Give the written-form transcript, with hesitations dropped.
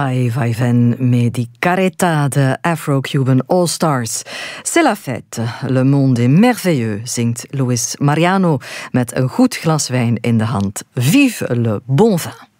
Ai vai ven met die caretta de Afro-Cuban All-Stars. C'est la fête, le monde est merveilleux, zingt Luis Mariano met een goed glas wijn in de hand. Vive le bon vin.